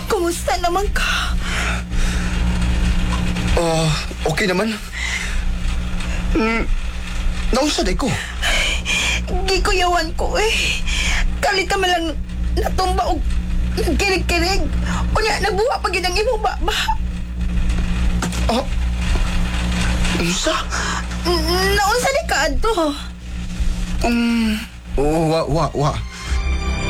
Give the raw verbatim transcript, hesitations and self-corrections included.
Kumusta naman ka? Ah, okay naman. Mm, naunsa day ko. Gikuyawan ko eh. Kalita man lang natumba og nagkirig-kirig. Unya, nagbuha pa ginang imong baba. Ah, unsa? N- Naunsa ni ka adto? Um, oh, wa, wa, wa.